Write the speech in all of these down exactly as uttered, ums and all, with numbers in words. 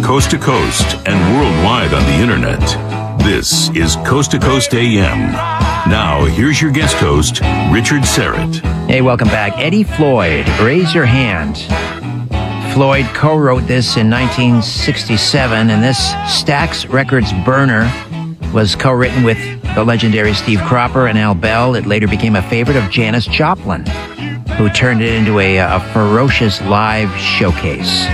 Coast to coast and worldwide on the internet. This is Coast to Coast A M. Now, here's your guest host, Richard Syrett. Hey, welcome back. Eddie Floyd, Raise Your Hand. Floyd co-wrote this in nineteen sixty-seven, and this Stax Records burner was co-written with the legendary Steve Cropper and Al Bell. It later became a favorite of Janis Joplin, who turned it into a, a ferocious live showcase.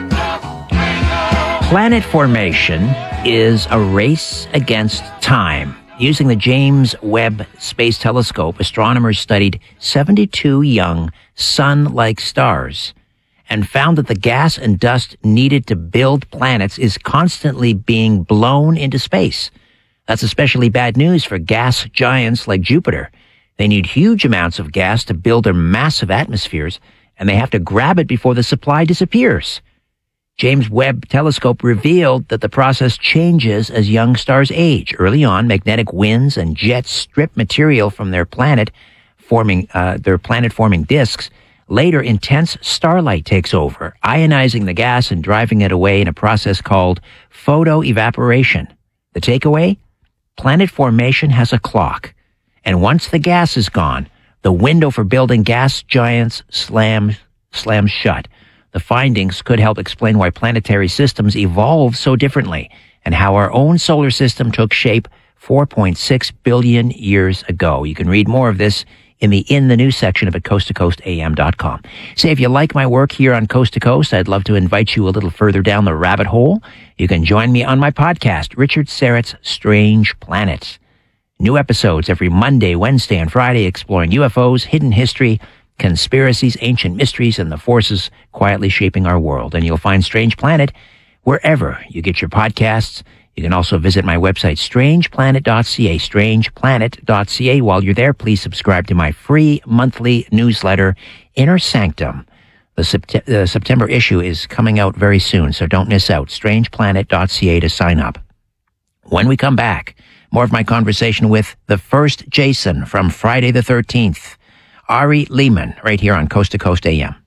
Planet formation is a race against time. Using the James Webb Space Telescope, astronomers studied seventy-two young sun-like stars and found that the gas and dust needed to build planets is constantly being blown into space. That's especially bad news for gas giants like Jupiter. They need huge amounts of gas to build their massive atmospheres, and they have to grab it before the supply disappears. James Webb Telescope revealed that the process changes as young stars age. Early on, magnetic winds and jets strip material from their planet, forming uh, their planet-forming disks. Later, intense starlight takes over, ionizing the gas and driving it away in a process called photoevaporation. The takeaway? Planet formation has a clock, and once the gas is gone, the window for building gas giants slams, slams shut. The findings could help explain why planetary systems evolve so differently and how our own solar system took shape four point six billion years ago. You can read more of this in the In the News section of at coast to coast a m dot com. Say, if you like my work here on Coast to Coast, I'd love to invite you a little further down the rabbit hole. You can join me on my podcast, Richard Syrett's Strange Planets. New episodes every Monday, Wednesday, and Friday exploring U F Os, hidden history, conspiracies, ancient mysteries, and the forces quietly shaping our world. And you'll find Strange Planet wherever you get your podcasts. You can also visit my website, strange planet dot c a, strange planet dot c a. While you're there, please subscribe to my free monthly newsletter, Inner Sanctum. The, sept- the September issue is coming out very soon, so don't miss out. strange planet dot c a to sign up. When we come back, more of my conversation with the first Jason from Friday the thirteenth, Ari Lehman, right here on Coast to Coast A M.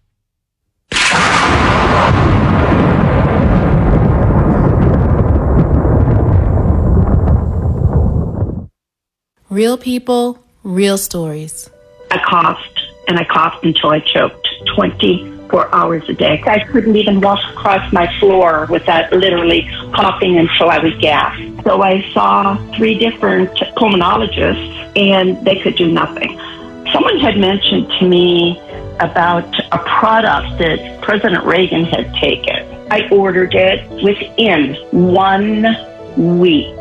Real people, real stories. I coughed, and I coughed until I choked twenty-four hours a day. I couldn't even walk across my floor without literally coughing until I was gasped. So I saw three different pulmonologists, and they could do nothing. Someone had mentioned to me about a product that President Reagan had taken. I ordered it within one week.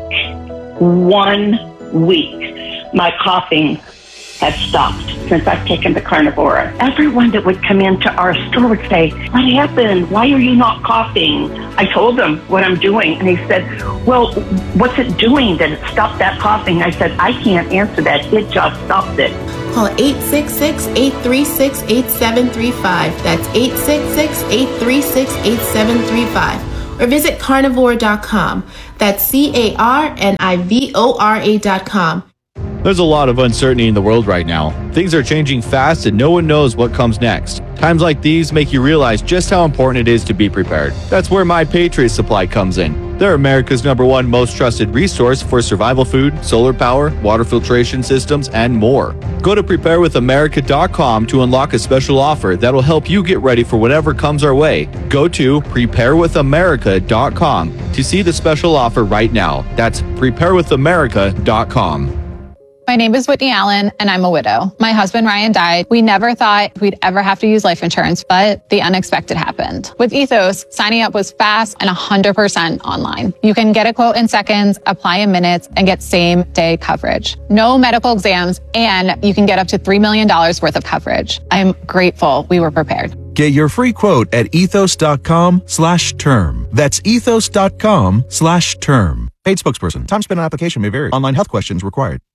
One week. My coughing had stopped since I've taken the Carnivora. Everyone that would come into our store would say, "What happened? Why are you not coughing?" I told them what I'm doing, and he said, "Well, what's it doing that it stopped that coughing?" I said, "I can't answer that. It just stopped it." Call eight six six, eight three six, eight seven three five. That's eight six six, eight three six, eight seven three five. Or visit carnivore dot com. That's C A R N I V O R A dot com. There's a lot of uncertainty in the world right now. Things are changing fast and no one knows what comes next. Times like these make you realize just how important it is to be prepared. That's where My Patriot Supply comes in. They're America's number one most trusted resource for survival food, solar power, water filtration systems, and more. Go to prepare with america dot com to unlock a special offer that'll help you get ready for whatever comes our way. Go to prepare with america dot com to see the special offer right now. That's prepare with america dot com. My name is Whitney Allen, and I'm a widow. My husband, Ryan, died. We never thought we'd ever have to use life insurance, but the unexpected happened. With Ethos, signing up was fast and one hundred percent online. You can get a quote in seconds, apply in minutes, and get same-day coverage. No medical exams, and you can get up to three million dollars worth of coverage. I'm grateful we were prepared. Get your free quote at ethos dot com slash term. That's ethos dot com slash term. Paid spokesperson. Time spent on application may vary. Online health questions required.